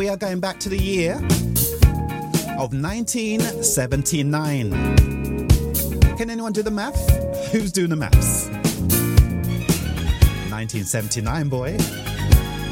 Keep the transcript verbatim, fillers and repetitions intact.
we are going back to the year of nineteen seventy-nine. Can anyone do the math? Who's doing the maths? nineteen seventy-nine, boy.